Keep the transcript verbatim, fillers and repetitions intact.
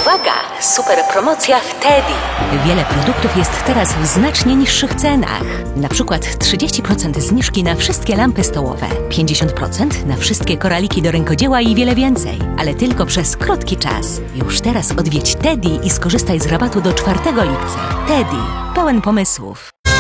Uwaga! Super promocja w Teddy. Wiele produktów jest teraz w znacznie niższych cenach. Na przykład trzydzieści procent zniżki na wszystkie lampy stołowe, pięćdziesiąt procent na wszystkie koraliki do rękodzieła i wiele więcej. Ale tylko przez krótki czas. Już teraz odwiedź Teddy i skorzystaj z rabatu do czwartego lipca. Teddy. Pełen pomysłów.